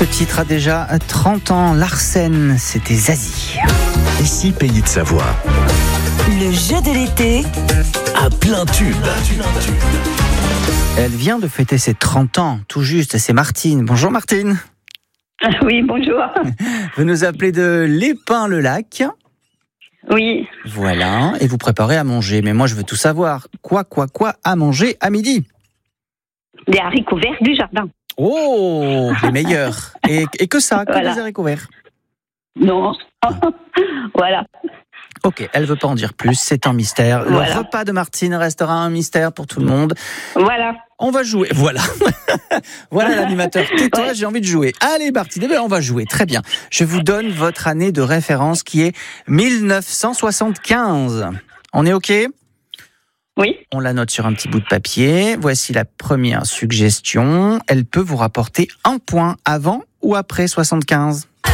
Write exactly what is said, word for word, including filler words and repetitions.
Ce titre a déjà trente ans. Larsen, c'était Zazie. Ici, Pays de Savoie. Le jeu de l'été À plein tube. Elle vient de fêter ses trente ans, tout juste. C'est Martine. Bonjour Martine. Oui, bonjour. Vous nous appelez de Lépin-le-Lac. Oui. Voilà. Et vous préparez à manger. Mais moi, je veux tout savoir. Quoi, quoi, quoi à manger à midi? Des haricots verts du jardin. Oh, les meilleurs. Et, et que ça, que Voilà. des haricots verts. Non. Voilà. Ok, elle veut pas en dire plus, c'est un mystère. Le Voilà. repas de Martine restera un mystère pour tout le monde. Voilà. On va jouer, voilà. Voilà l'animateur. Tais-toi, Ouais. j'ai envie de jouer. Allez Martine, eh bien, on va jouer, très bien. Je vous donne votre année de référence qui est mille neuf cent soixante-quinze. On est ok ? Oui. On la note sur un petit bout de papier. Voici la première suggestion. Elle peut vous rapporter un point avant ou après soixante-quinze.